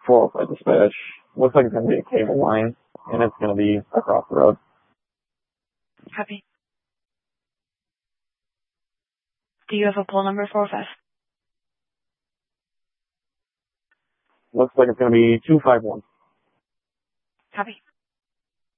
405 dispatch. Looks like it's going to be a cable line, and it's going to be across the road. Copy. Do you have a pole number 405? Looks like it's going to be 251. Copy.